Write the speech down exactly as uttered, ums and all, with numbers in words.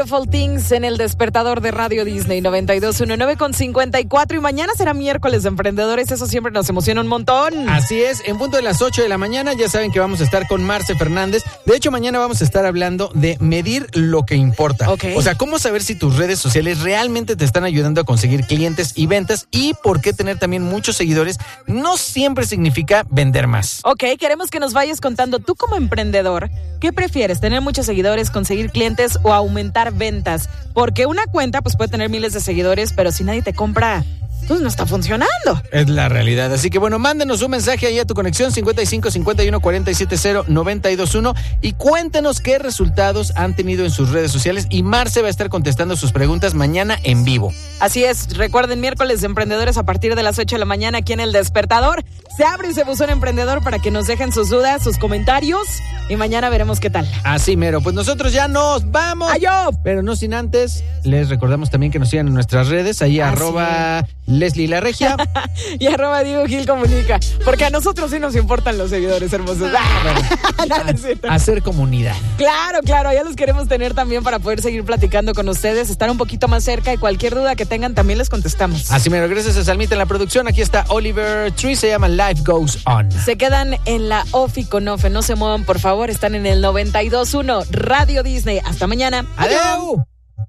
Beautiful Things en el despertador de Radio Disney noventa y dos punto diecinueve con cincuenta y cuatro, y mañana será miércoles de emprendedores, eso siempre nos emociona un montón. Así es, en punto de las ocho de la mañana ya saben que vamos a estar con Marce Fernández. De hecho, mañana vamos a estar hablando de medir lo que importa. Okay. O sea, cómo saber si tus redes sociales realmente te están ayudando a conseguir clientes y ventas, y por qué tener también muchos seguidores no siempre significa vender más. Ok, queremos que nos vayas contando, tú como emprendedor, ¿qué prefieres? ¿Tener muchos seguidores, conseguir clientes o aumentar ventas? Porque una cuenta pues puede tener miles de seguidores, pero si nadie te compra, pues no está funcionando. Es la realidad. Así que bueno, mándenos un mensaje ahí a tu conexión cincuenta y cinco cincuenta y uno cuarenta y siete cero noventa y dos uno y cuéntenos qué resultados han tenido en sus redes sociales, y Marce va a estar contestando sus preguntas mañana en vivo. Así es, recuerden, miércoles de emprendedores a partir de las ocho de la mañana aquí en El Despertador. Se abre ese buzón emprendedor para que nos dejen sus dudas, sus comentarios, y mañana veremos qué tal. Así mero, pues nosotros ya nos vamos. ¡Adiós! Pero no sin antes, les recordamos también que nos sigan en nuestras redes, ahí Así arroba Leslie La Regia. Y arroba Diego Gil Comunica, porque a nosotros sí nos importan los seguidores hermosos. Ah, No, no es cierto. Hacer comunidad. Claro, claro, ya los queremos tener también para poder seguir platicando con ustedes, estar un poquito más cerca, y cualquier duda que tengan también les contestamos. Así mero, gracias a Salmita en la producción. Aquí está Oliver Tree, se llama Life Goes On. Se quedan en la Ofi con Ofe, no se muevan por favor, están en el noventa y dos punto uno Radio Disney. Hasta mañana. ¡Adiós!